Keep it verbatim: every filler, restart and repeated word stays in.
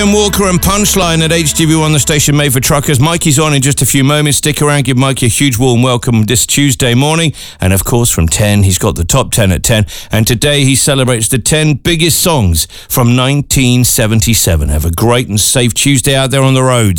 Walker and Punchline at H T V one, the station made for truckers. Mikey's on in just a few moments. Stick around, give Mikey a huge warm welcome this Tuesday morning. And of course, from ten, he's got the top ten at ten. And today he celebrates the ten biggest songs from nineteen seventy-seven. Have a great and safe Tuesday out there on the roads.